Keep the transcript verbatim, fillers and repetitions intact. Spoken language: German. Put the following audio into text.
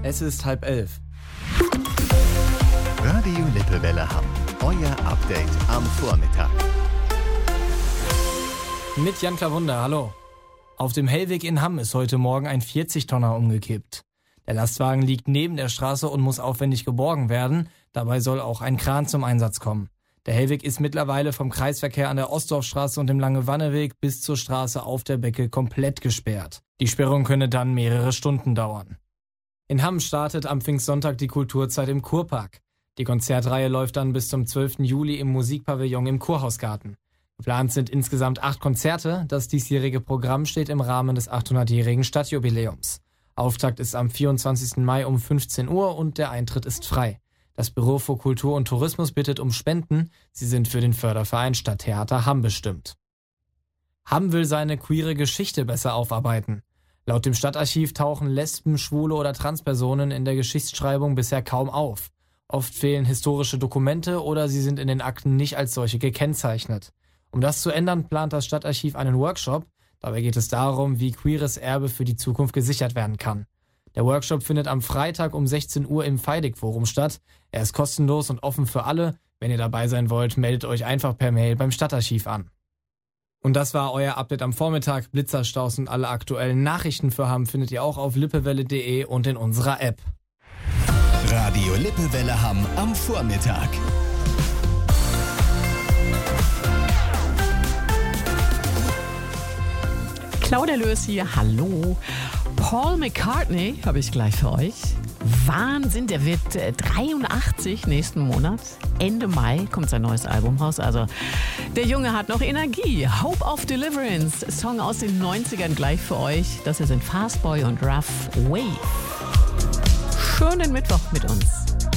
Es ist halb elf. Radio Lippewelle Hamm. Euer Update am Vormittag. Mit Jan Klawunder, hallo. Auf dem Hellweg in Hamm ist heute Morgen ein vierzig-Tonner umgekippt. Der Lastwagen liegt neben der Straße und muss aufwendig geborgen werden. Dabei soll auch ein Kran zum Einsatz kommen. Der Hellweg ist mittlerweile vom Kreisverkehr an der Ostdorfstraße und dem Lange-Wanne-Weg bis zur Straße auf der Becke komplett gesperrt. Die Sperrung könne dann mehrere Stunden dauern. In Hamm startet am Pfingstsonntag die Kulturzeit im Kurpark. Die Konzertreihe läuft dann bis zum zwölften Juli im Musikpavillon im Kurhausgarten. Geplant sind insgesamt acht Konzerte. Das diesjährige Programm steht im Rahmen des achthundertjährigen Stadtjubiläums. Auftakt ist am vierundzwanzigsten Mai um fünfzehn Uhr und der Eintritt ist frei. Das Büro für Kultur und Tourismus bittet um Spenden. Sie sind für den Förderverein Stadttheater Hamm bestimmt. Hamm will seine queere Geschichte besser aufarbeiten. Laut dem Stadtarchiv tauchen Lesben, Schwule oder Transpersonen in der Geschichtsschreibung bisher kaum auf. Oft fehlen historische Dokumente oder sie sind in den Akten nicht als solche gekennzeichnet. Um das zu ändern, plant das Stadtarchiv einen Workshop. Dabei geht es darum, wie queeres Erbe für die Zukunft gesichert werden kann. Der Workshop findet am Freitag um sechzehn Uhr im Feidig-Forum statt. Er ist kostenlos und offen für alle. Wenn ihr dabei sein wollt, meldet euch einfach per Mail beim Stadtarchiv an. Und das war euer Update am Vormittag. Blitzerstaus und alle aktuellen Nachrichten für Hamm findet ihr auch auf lippewelle punkt de und in unserer App. Radio Lippewelle Hamm am Vormittag. Claudia Lös hier, hallo. Paul McCartney habe ich gleich für euch. Wahnsinn, der wird dreiundachtzig nächsten Monat. Ende Mai kommt sein neues Album raus. Also der Junge hat noch Energie. Hope of Deliverance, Song aus den neunzigern gleich für euch. Das hier sind Fastboy und Rough Wave. Schönen Mittwoch mit uns.